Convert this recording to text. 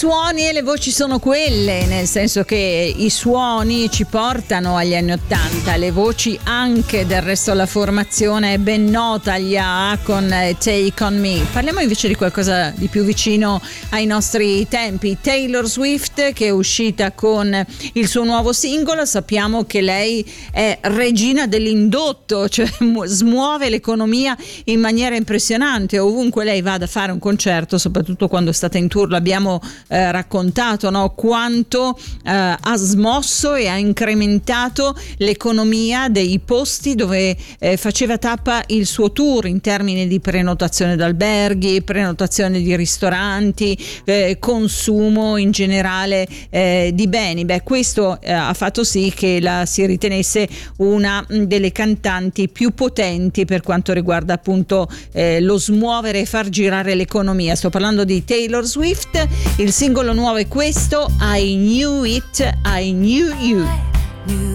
suoni e le voci sono quelle, nel senso che i suoni ci portano agli anni '80, le voci anche, del resto la formazione è ben nota agli AA con Take On Me. Parliamo invece di qualcosa di più vicino ai nostri tempi. Taylor Swift, che è uscita con il suo nuovo singolo. Sappiamo che lei è regina dell'indotto, cioè smuove l'economia in maniera impressionante. Ovunque lei vada a fare un concerto, soprattutto quando è stata in tour, l'abbiamo raccontato, no? Quanto ha smosso e ha incrementato l'economia dei posti dove faceva tappa il suo tour, in termini di prenotazione d'alberghi, prenotazione di ristoranti, consumo in generale di beni. Questo ha fatto sì che la si ritenesse una delle cantanti più potenti per quanto riguarda appunto lo smuovere e far girare l'economia. Sto parlando di Taylor Swift. Il singolo nuovo è questo, I Knew It, I Knew You.